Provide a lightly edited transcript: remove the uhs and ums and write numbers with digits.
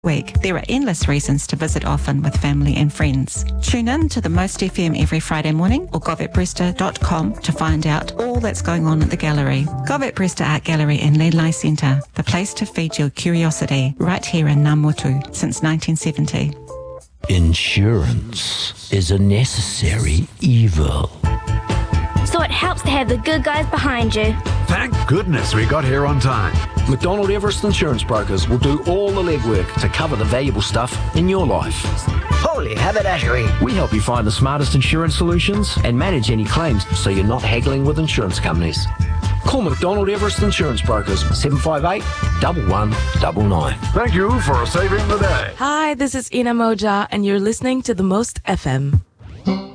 week. There are endless reasons to visit often with family and friends. Tune in to the Most FM every Friday morning or govetbrewster.com to find out all that's going on at the gallery. Govet Brewster Art Gallery in Ledlai Centre, the place to feed your curiosity, right here in Namutu since 1970. Insurance is a necessary evil. So it helps to have the good guys behind you. Thank goodness we got here on time. McDonald Everest Insurance Brokers will do all the legwork to cover the valuable stuff in your life. Holy haberdashery. We help you find the smartest insurance solutions and manage any claims so you're not haggling with insurance companies. Call McDonald Everest Insurance Brokers 758 1199. Thank you for saving the day. Hi, this is Ina Moja, and you're listening to The Most FM.